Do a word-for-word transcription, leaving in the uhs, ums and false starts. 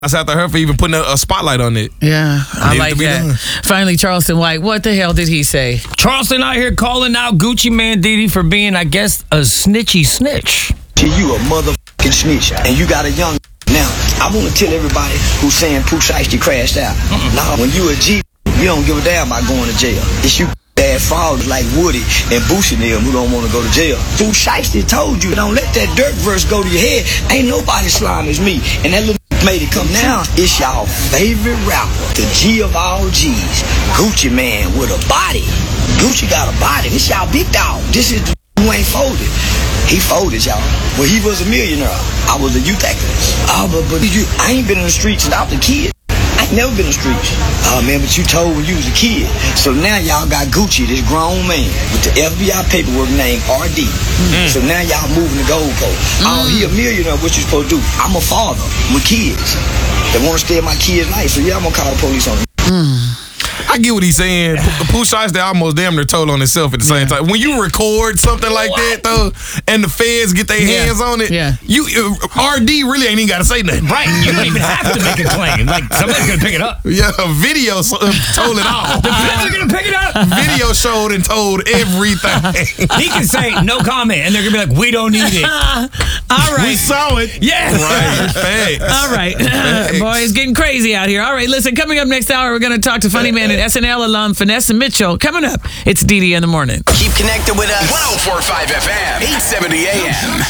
after her for even putting a, a spotlight on it. Yeah, I like that. Done. Finally, Charleston White, what the hell did he say? Charleston out here calling out Gucci Man Diddy for being, I guess, a snitchy snitch. You a motherfucking snitch, and you got a young. Now, I want to tell everybody who's saying Pooh Shiesty crashed out. Mm-mm. Nah, when you a G, you don't give a damn about going to jail. It's you bad frauds like Woody and Boosie and them who don't want to go to jail. Pooh Shiesty told you, don't let that dirt verse go to your head. Ain't nobody slime as me. And that little made it come down. It's y'all favorite rapper, the G of all G's, Gucci Man with a body. Gucci got a body. This y'all big dog. This is the who ain't folded. He folded, y'all. Well, he was a millionaire. I was a youth activist. Oh, but, but you, I ain't been in the streets since I was a kid. I ain't never been in the streets. Oh, man, but you told when you was a kid. So now y'all got Gucci, this grown man, with the F B I paperwork named R D. Mm. So now y'all moving the goalpost. Mm. Oh, he a millionaire, what you supposed to do? I'm a father with kids that want to stay in my kid's life. So yeah, I'm going to call the police on him. Mm. I get what he's saying. Pooh Shiesty almost damn near told on himself at the same yeah. time. When you record something like what? that, though, and the feds get their yeah. hands on it, yeah. you uh, R D really ain't even got to say nothing. Right. You don't even have to make a claim. Like, somebody's going to pick it up. Yeah, video uh, told it all. The feds are going to pick it up. Video showed and told everything. He can say no comment, and they're going to be like, we don't need it. All right. We saw it. Yeah. Right. Thanks. All right. Thanks. Boy, it's getting crazy out here. All right, listen, coming up next hour, we're going to talk to Funny Man and S N L alum Vanessa Mitchell. Coming up, it's D D in the morning. Keep connected with us. one oh four point five F M, eight seventy A M.